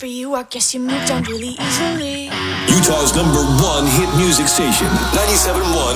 for you, I guess you moved on really easily. Utah's #1 hit music station, 97.1